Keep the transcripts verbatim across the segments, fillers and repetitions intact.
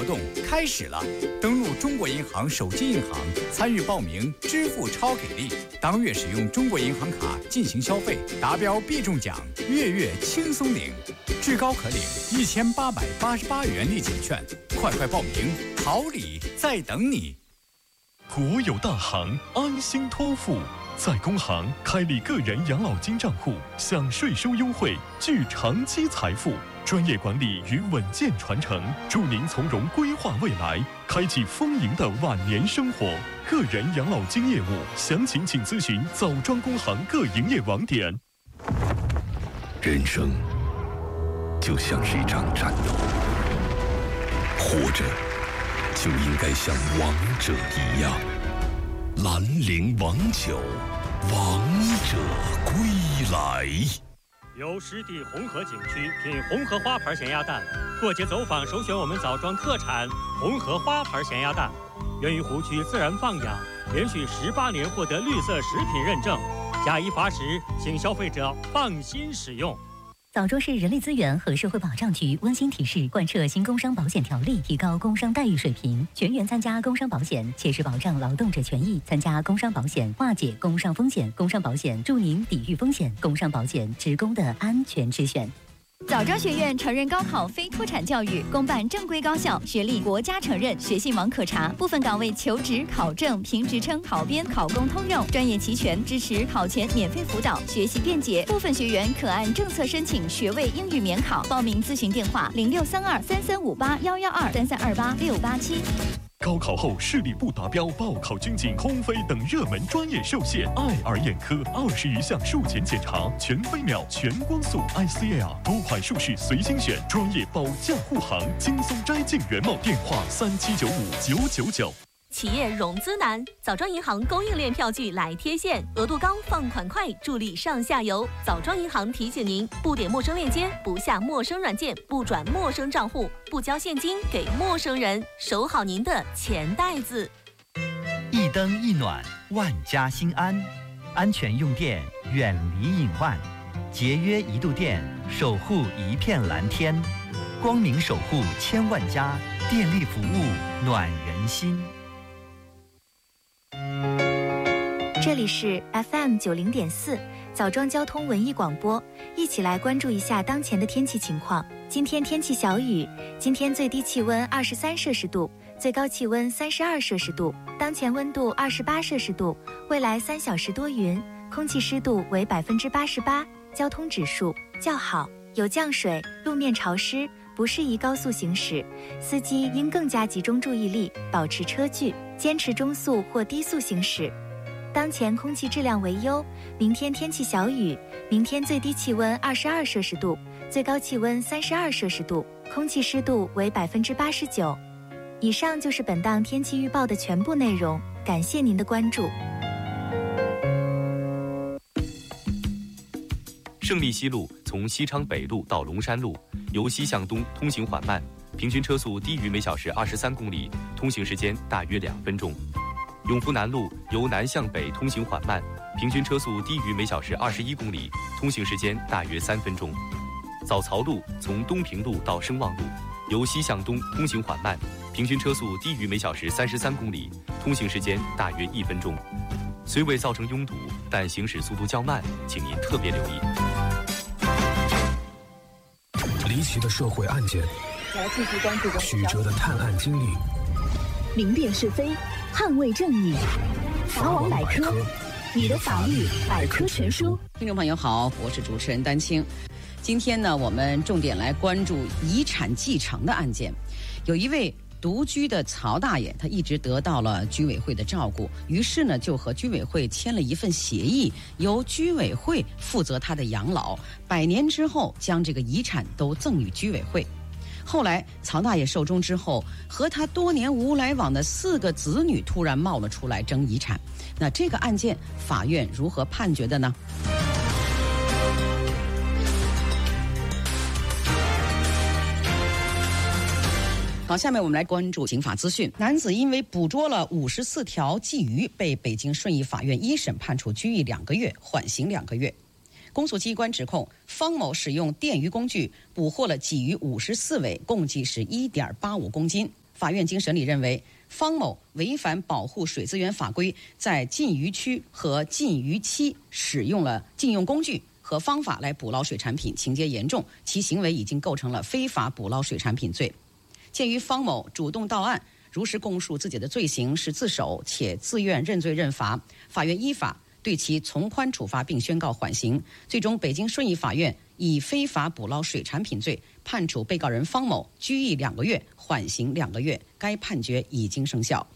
动开始了，登录中国银行手机银行参与报名，支付超给力，当月使用中国银行卡进行消费，达标必中奖，月月轻松领，至高可领一千八百八十八元立减券，快快报名，好礼在等你。 国有大行，安心托付。在工行开立个人养老金账户，享税收优惠，聚长期财富。专业管理与稳健传承，助您从容规划未来，开启丰盈的晚年生活。个人养老金业务详情请咨询枣庄工行各营业网点。 人生就像是一场战斗，活着就应该像王者一样。兰陵王酒，王者归来。 由湿地红河景区品红河花牌咸鸭蛋，过节走访首选我们枣庄特产红河花牌咸鸭蛋，源于湖区自然放养，连续十八年获得绿色食品认证，假一罚十，请消费者放心使用。 枣庄市人力资源和社会保障局温馨提示：贯彻新工伤保险条例，提高工伤待遇水平，全员参加工伤保险，切实保障劳动者权益。参加工伤保险，化解工伤风险。工伤保险助您抵御风险。工伤保险，职工的安全之选。 枣庄学院承认高考非脱产教育，公办正规高校，学历国家承认，学信网可查。部分岗位求职、考证、评职称、考编、考公通用，专业齐全，支持考前免费辅导，学习便捷。部分学员可按政策申请学位英语免考。报名咨询电话：零六三二三三五八幺幺二三三二八六八七。 高考后视力不达标，报考军警、空飞等热门专业受限。爱尔眼科二十余项术前检查，全飞秒、全光速 I C L 多款术式随心选，专业保驾护航，轻松摘镜原貌。电话三七九五九九九。 企业融资难，枣庄银行供应链票据来贴现，额度高，放款快，助力上下游。枣庄银行提醒您：不点陌生链接，不下陌生软件，不转陌生账户，不交现金给陌生人，守好您的钱袋子。 一灯一暖，万家心安。安全用电，远离隐患，节约一度电，守护一片蓝天。光明守护千万家，电力服务暖人心。 这里是 F M 九零点四枣庄交通文艺广播，一起来关注一下当前的天气情况。今天天气小雨，今天最低气温二十三摄氏度，最高气温三十二摄氏度，当前温度二十八摄氏度，未来三小时多云，空气湿度为百分之八十八，交通指数较好，有降水，路面潮湿，不适宜高速行驶，司机应更加集中注意力，保持车距，坚持中速或低速行驶。当前空气质量为优，明天天气小雨，明天最低气温二十二摄氏度，最高气温三十二摄氏度，空气湿度为百分之八十九。以上就是本档天气预报的全部内容，感谢您的关注。 胜利西路从西昌北路到龙山路，由西向东通行缓慢，平均车速低于每小时二十三公里，通行时间大约两分钟。永福南路由南向北通行缓慢，平均车速低于每小时二十一公里，通行时间大约三分钟。枣槽路从东平路到声望路，由西向东通行缓慢，平均车速低于每小时三十三公里，通行时间大约一分钟。虽未造成拥堵，但行驶速度较慢，请您特别留意。 离奇的社会案件，曲折的探案经历， 明辨是非，捍卫正义。法网百科，你的法律百科全书。 听众朋友好，我是主持人丹青。今天呢，我们重点来关注遗产继承的案件。有一位独居的曹大爷，他一直得到了居委会的照顾，于是呢，就和居委会签了一份协议，由居委会负责他的养老，百年之后将这个遗产都赠与居委会。后来曹大爷寿终之后，和他多年无来往的四个子女突然冒了出来争遗产。那这个案件法院如何判决的呢？好，下面我们来关注刑法资讯。男子因为捕捉了五十四条鲫鱼，被北京顺义法院一审判处拘役两个月，缓刑两个月。公诉机关指控方某使用电鱼工具捕获了鲫鱼五十四尾，共计是一点八五公斤。 法院经审理认为，方某违反保护水资源法规，在禁渔区和禁渔期使用了禁用工具和方法来捕捞水产品，情节严重，其行为已经构成了非法捕捞水产品罪。鉴于方某主动到案，如实供述自己的罪行是自首且自愿认罪认罚，法院依法对其从宽处罚并宣告缓刑。最终，北京顺义法院以非法捕捞水产品罪判处被告人方某拘役两个月，缓刑两个月。该判决已经生效。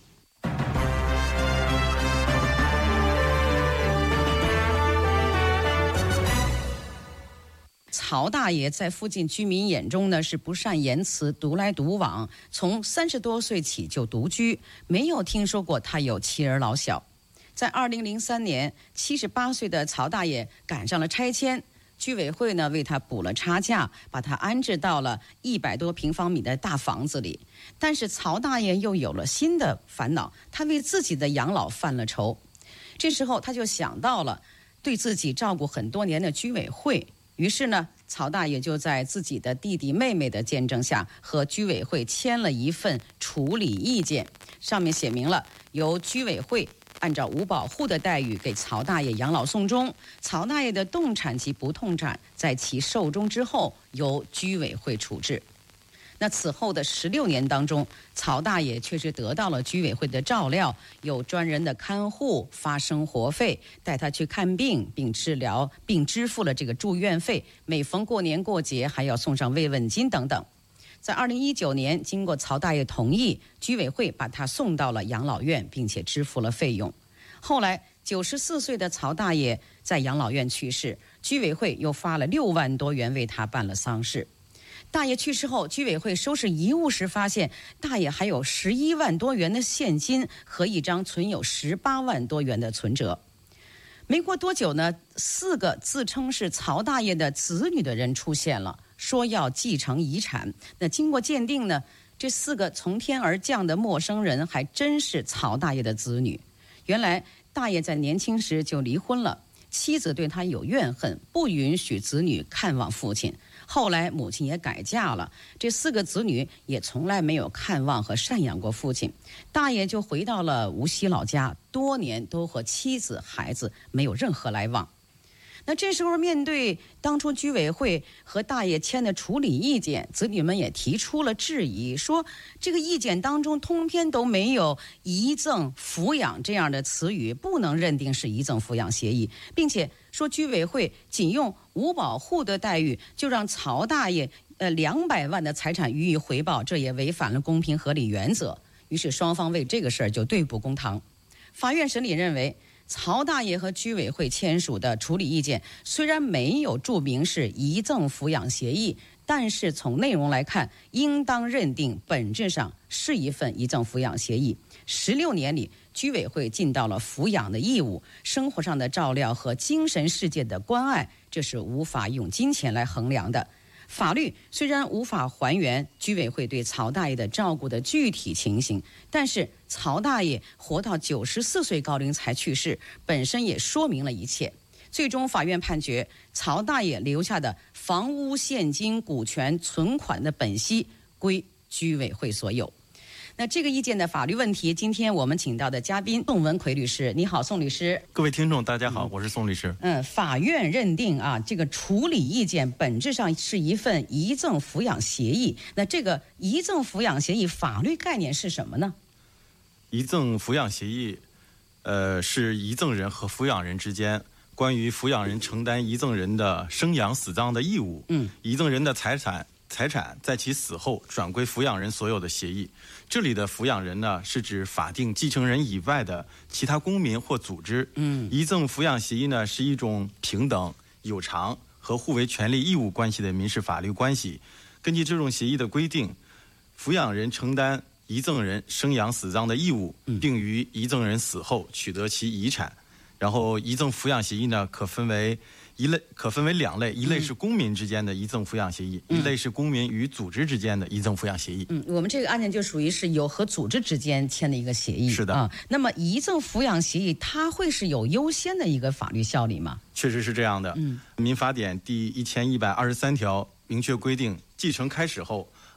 曹大爷在附近居民眼中呢是不善言辞、独来独往，从三十多岁起就独居，没有听说过他有妻儿老小。在二零零三年，七十八岁的曹大爷赶上了拆迁，居委会呢为他补了差价，把他安置到了一百多平方米的大房子里。但是曹大爷又有了新的烦恼，他为自己的养老犯了愁。这时候他就想到了对自己照顾很多年的居委会，于是呢，曹大爷就在自己的弟弟妹妹的见证下，和居委会签了一份处理意见，上面写明了由居委会按照无保护的待遇给曹大爷养老送终，曹大爷的动产及不动产在其寿终之后由居委会处置。那此后的十六年当中，曹大爷确实得到了居委会的照料，有专人的看护，发生活费，带他去看病并治疗，并支付了这个住院费，每逢过年过节还要送上慰问金等等。在二零一九年，经过曹大爷同意，居委会把他送到了养老院，并且支付了费用。后来九十四岁的曹大爷在养老院去世，居委会又发了六万多元为他办了丧事。大爷去世后，居委会收拾遗物时发现，大爷还有十一万多元的现金和一张存有十八万多元的存折。没过多久呢，四个自称是曹大爷的子女的人出现了，说要继承遗产。那经过鉴定呢，这四个从天而降的陌生人还真是曹大爷的子女。原来大爷在年轻时就离婚了，妻子对他有怨恨，不允许子女看望父亲。后来母亲也改嫁了，这四个子女也从来没有看望和赡养过父亲。大爷就回到了无锡老家，多年都和妻子孩子没有任何来往。那这时候面对当初居委会和大爷签的处理意见，子女们也提出了质疑，说这个意见当中通篇都没有遗赠抚养这样的词语，不能认定是遗赠抚养协议，并且说居委会仅用无保护的待遇就让曹大爷呃两百万的财产予以回报，这也违反了公平合理原则。于是双方为这个事儿就对簿公堂。法院审理认为，曹大爷和居委会签署的处理意见虽然没有注明是遗赠抚养协议，但是从内容来看，应当认定本质上是一份遗赠抚养协议。十六年里，居委会尽到了抚养的义务，生活上的照料和精神世界的关爱，这是无法用金钱来衡量的。法律虽然无法还原居委会对曹大爷的照顾的具体情形，但是曹大爷活到九十四岁高龄才去世，本身也说明了一切。最终法院判决，曹大爷留下的房屋、现金、股权、存款的本息归居委会所有。那这个意见的法律问题，今天我们请到的嘉宾宋文奎律师。你好，宋律师。 各位听众大家好，我是宋律师。 嗯，法院认定啊，这个处理意见本质上是一份遗赠抚养协议。那这个遗赠抚养协议法律概念是什么呢？ 遗赠抚养协议呃，是遗赠人和抚养人之间关于抚养人承担遗赠人的生养死葬的义务，嗯，遗赠人的财产财产在其死后转归抚养人所有的协议。这里的抚养人呢，是指法定继承人以外的其他公民或组织。嗯，遗赠抚养协议呢，是一种平等、有偿和互为权利义务关系的民事法律关系。根据这种协议的规定，抚养人承担遗赠人生养死葬的义务，并于遗赠人死后取得其遗产。然后，遗赠抚养协议呢，可分为一类，可分为两类，一类是公民之间的遗赠抚养协议，嗯、一类是公民与组织之间的遗赠抚养协议。 嗯，我们这个案件就属于是有和组织之间签的一个协议。 是的啊。那么遗赠抚养协议它会是有优先的一个法律效力吗？ 确实是这样的。嗯，民法典第一千一百二十三条明确规定，继承开始后，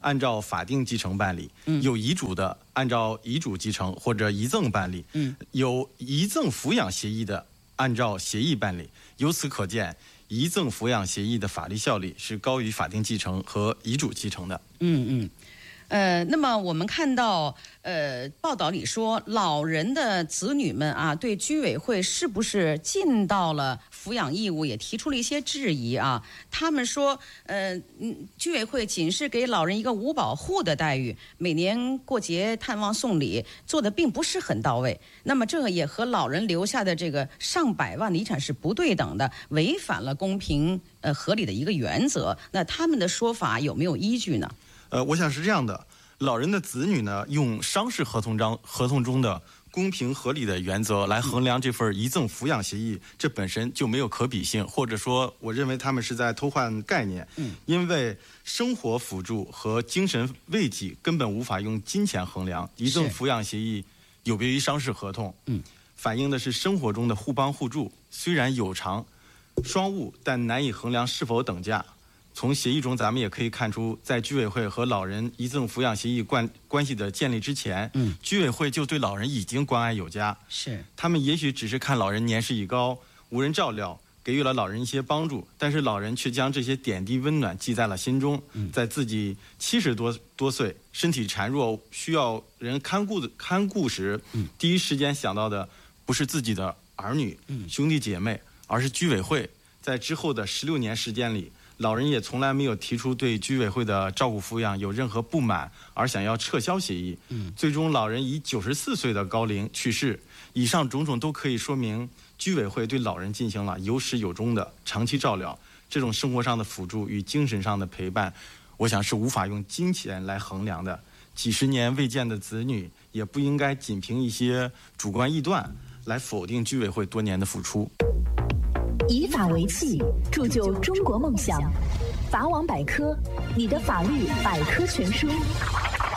按照法定继承办理； 嗯、 有遗嘱的，按照遗嘱继承或者遗赠办理； 嗯、 有遗赠抚养协议的，按照协议办理。由此可见，遗赠抚养协议的法律效力是高于法定继承和遗嘱继承的。 嗯嗯。呃，那么我们看到，呃，报道里说，老人的子女们啊，对居委会是不是尽到了抚养义务，也提出了一些质疑啊。他们说，呃，嗯，居委会仅是给老人一个五保户的待遇，每年过节探望送礼，做的并不是很到位。那么这个也和老人留下的这个上百万的遗产是不对等的，违反了公平呃合理的一个原则。那他们的说法有没有依据呢？ 呃，我想是这样的，老人的子女呢，用商事合同章合同中的公平合理的原则来衡量这份遗赠抚养协议，这本身就没有可比性，或者说，我认为他们是在偷换概念。 嗯， 因为生活辅助和精神慰藉根本无法用金钱衡量，遗赠抚养协议有别于商事合同。 嗯， 反映的是生活中的互帮互助，虽然有偿双务，但难以衡量是否等价。从协议中，咱们也可以看出，在居委会和老人遗赠抚养协议关关系的建立之前， 嗯， 居委会就对老人已经关爱有加。 是， 他们也许只是看老人年事已高，无人照料，给予了老人一些帮助，但是老人却将这些点滴温暖记在了心中。 嗯， 在自己七十多多岁，身体孱弱，需要人看顾的看顾时， 嗯， 第一时间想到的不是自己的儿女、 嗯、 兄弟姐妹，而是居委会。在之后的十六年时间里，老人也从来没有提出对居委会的照顾抚养有任何不满，而想要撤销协议。 嗯， 最终老人以九十四岁的高龄去世。以上种种都可以说明，居委会对老人进行了有始有终的长期照料。这种生活上的辅助与精神上的陪伴，我想是无法用金钱来衡量的。几十年未见的子女，也不应该仅凭一些主观臆断来否定居委会多年的付出。 以法为器，铸就中国梦想。法网百科，你的法律百科全书。